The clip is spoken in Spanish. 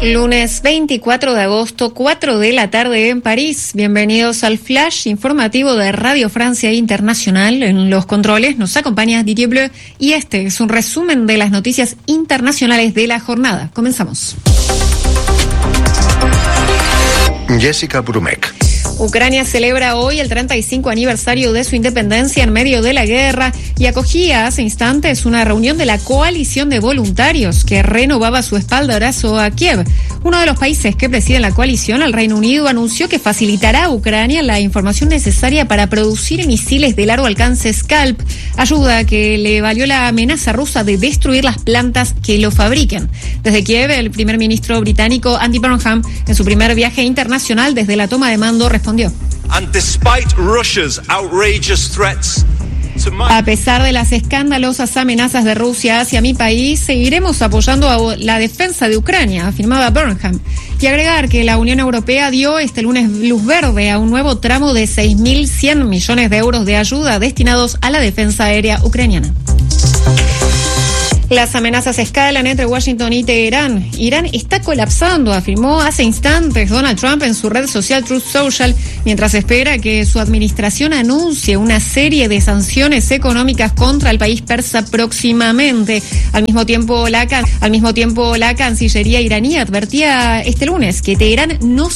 Lunes 24 de agosto, 4 de la tarde en París. Bienvenidos al flash informativo de Radio Francia Internacional. En los controles nos acompaña Didier Bleu y este es un resumen de las noticias internacionales de la jornada. Comenzamos. Jessica Brumek. Ucrania celebra hoy el 35 aniversario de su independencia en medio de la guerra y acogía hace instantes una reunión de la coalición de voluntarios que renovaba su espaldarazo a Kiev. Uno de los países que preside la coalición, el Reino Unido, anunció que facilitará a Ucrania la información necesaria para producir misiles de largo alcance Scalp, ayuda que le valió la amenaza rusa de destruir las plantas que lo fabriquen. Desde Kiev, el primer ministro británico Andy Burnham, en su primer viaje internacional desde la toma de mando, respondió: a pesar de las escandalosas amenazas de Rusia hacia mi país, seguiremos apoyando a la defensa de Ucrania, afirmaba Burnham, y agregar que la Unión Europea dio este lunes luz verde a un nuevo tramo de 6.100 millones de euros de ayuda destinados a la defensa aérea ucraniana. Las amenazas escalan entre Washington y Teherán. Irán está colapsando, afirmó hace instantes Donald Trump en su red social Truth Social, mientras espera que su administración anuncie una serie de sanciones económicas contra el país persa próximamente. Al mismo tiempo, la Cancillería iraní advertía este lunes que Teherán no